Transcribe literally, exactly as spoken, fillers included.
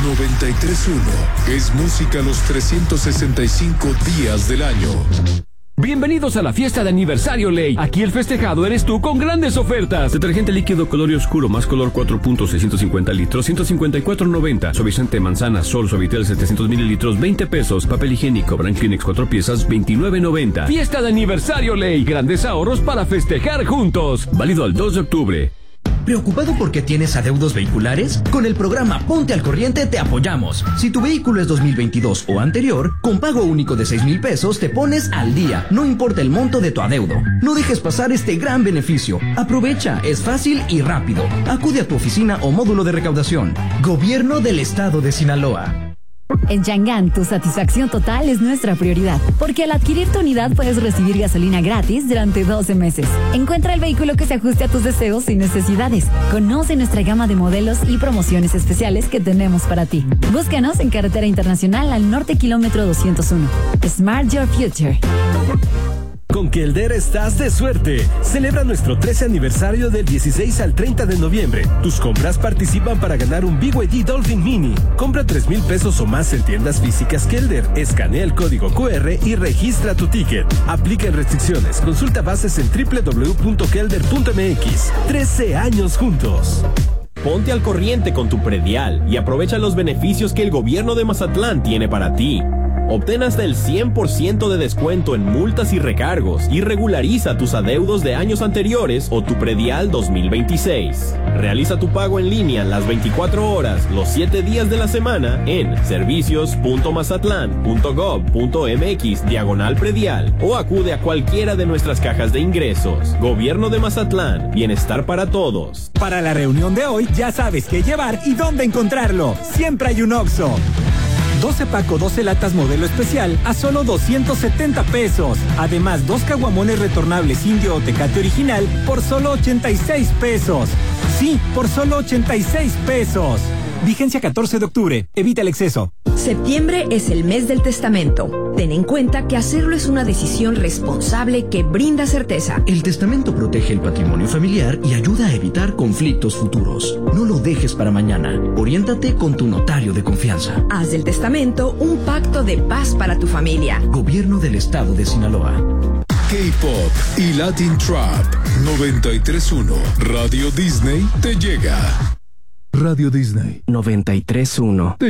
noventa y tres punto uno es música los trescientos sesenta y cinco días del año. Bienvenidos a la fiesta de aniversario Ley. Aquí el festejado eres tú con grandes ofertas. Detergente líquido color y oscuro más color cuatro punto seiscientos cincuenta litros, ciento cincuenta y cuatro noventa. Suavizante manzana Sol Suavitel setecientos mililitros, veinte pesos. Papel higiénico Brand Kleenex cuatro piezas, veintinueve noventa. Fiesta de aniversario Ley. Grandes ahorros para festejar juntos. Válido al dos de octubre. ¿Preocupado porque tienes adeudos vehiculares? Con el programa Ponte al Corriente te apoyamos. Si tu vehículo es dos mil veintidós o anterior, con pago único de seis mil pesos te pones al día, no importa el monto de tu adeudo. No dejes pasar este gran beneficio. Aprovecha, es fácil y rápido. Acude a tu oficina o módulo de recaudación. Gobierno del Estado de Sinaloa. En Chang'an, tu satisfacción total es nuestra prioridad, porque al adquirir tu unidad puedes recibir gasolina gratis durante doce meses. Encuentra el vehículo que se ajuste a tus deseos y necesidades. Conoce nuestra gama de modelos y promociones especiales que tenemos para ti. Búscanos en Carretera Internacional al norte, kilómetro doscientos uno. Smart Your Future. Con Kelder estás de suerte. Celebra nuestro trece aniversario del dieciséis al treinta de noviembre. Tus compras participan para ganar un B Y D Dolphin Mini. Compra tres mil pesos o más en tiendas físicas Kelder. Escanea el código Q R y registra tu ticket. Aplica restricciones. Consulta bases en doble u doble u doble u punto kelder punto m x. trece años juntos. Ponte al corriente con tu predial y aprovecha los beneficios que el gobierno de Mazatlán tiene para ti. Obtén hasta el cien por ciento de descuento en multas y recargos y regulariza tus adeudos de años anteriores o tu predial dos mil veintiséis. Realiza tu pago en línea las veinticuatro horas, los siete días de la semana en servicios punto mazatlán punto gob punto m x diagonal predial o acude a cualquiera de nuestras cajas de ingresos. Gobierno de Mazatlán, bienestar para todos. Para la reunión de hoy ya sabes qué llevar y dónde encontrarlo. Siempre hay un Oxxo. doce paco, doce latas modelo especial a solo doscientos setenta pesos. Además, dos caguamones retornables Indio o Tecate original por solo ochenta y seis pesos. Sí, por solo ochenta y seis pesos. Vigencia catorce de octubre. Evita el exceso. Septiembre es el mes del testamento. Ten en cuenta que hacerlo es una decisión responsable que brinda certeza. El testamento protege el patrimonio familiar y ayuda a evitar conflictos futuros. No lo dejes para mañana. Oriéntate con tu notario de confianza. Haz del testamento un pacto de paz para tu familia. Gobierno del Estado de Sinaloa. K-Pop y Latin Trap noventa y tres punto uno. Radio Disney te llega. Radio Disney noventa y tres punto uno.